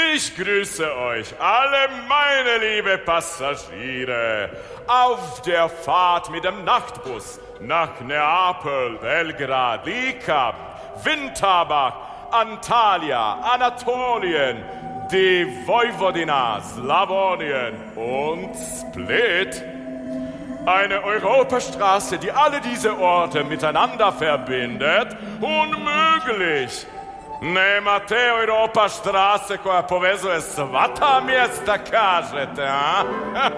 Ich grüße euch alle, meine liebe Passagiere, auf der Fahrt mit dem Nachtbus nach Neapel, Belgrad, Likab, Winterbach, Antalya, Anatolien, die Vojvodina, Slawonien und Split. Eine Europastraße, die alle diese Orte miteinander verbindet, unmöglich. Nemate Europastraße koja povezuje svata mjesta, kažete, a?